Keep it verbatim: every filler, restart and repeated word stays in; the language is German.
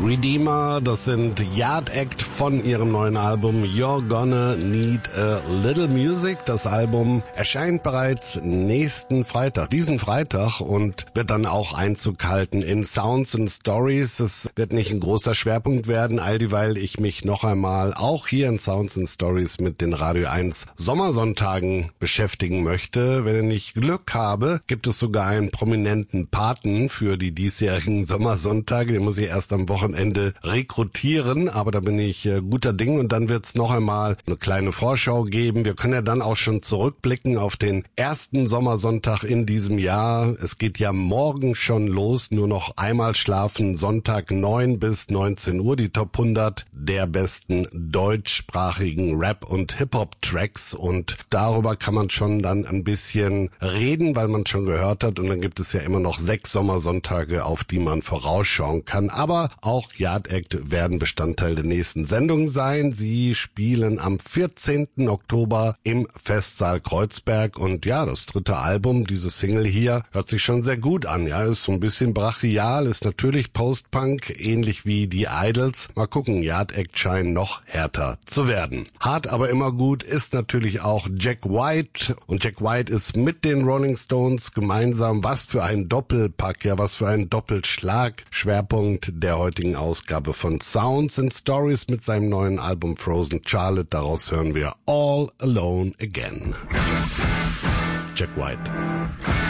Redeemer, das sind Yard Act von ihrem neuen Album You're Gonna Need a Little Music. Das Album erscheint bereits nächsten Freitag, diesen Freitag, und wird dann auch Einzug halten in Sounds and Stories. Es wird nicht ein großer Schwerpunkt werden, all dieweil ich mich noch einmal auch hier in Sounds and Stories mit den Radio eins Sommersonntagen beschäftigen möchte. Wenn ich Glück habe, gibt es sogar einen prominenten Paten für die diesjährigen Sommersonntage. Den muss ich erst am Wochenende rekrutieren, aber da bin ich äh, guter Ding, und dann wird es noch einmal eine kleine Vorschau geben. Wir können ja dann auch schon zurückblicken auf den ersten Sommersonntag in diesem Jahr. Es geht ja morgen schon los, nur noch einmal schlafen, Sonntag neun bis neunzehn Uhr, die Top hundert der besten deutschsprachigen Rap- und Hip-Hop-Tracks, und darüber kann man schon dann ein bisschen reden, weil man schon gehört hat, und dann gibt es ja immer noch sechs Sommersonntage, auf die man vorausschauen kann, aber auch Yard Act werden Bestandteil der nächsten Sendung sein. Sie spielen am vierzehnten Oktober im Festsaal Kreuzberg, und ja, das dritte Album, diese Single hier, hört sich schon sehr gut an. Ja, ist so ein bisschen brachial, ist natürlich Post-Punk, ähnlich wie die Idols. Mal gucken, Yard Act scheinen noch härter zu werden. Hart, aber immer gut ist natürlich auch Jack White, und Jack White ist mit den Rolling Stones gemeinsam, was für ein Doppelpack, ja, was für ein Doppelschlag, Schwerpunkt der heutigen Ausgabe von Sounds and Stories mit seinem neuen Album Frozen Charlotte. Daraus hören wir All Alone Again. Jack White.